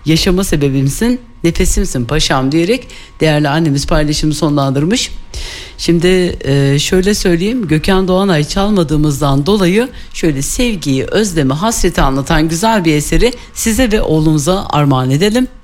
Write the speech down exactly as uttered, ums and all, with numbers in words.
yaşama sebebimsin, nefesimsin paşam diyerek değerli annemiz paylaşımı sonlandırmış. Şimdi e, şöyle söyleyeyim, Gökhan Doğanay çalmadığımızdan dolayı şöyle sevgiyi, özlemi, hasreti anlatan güzel bir eseri size ve oğlunuza armağan edelim.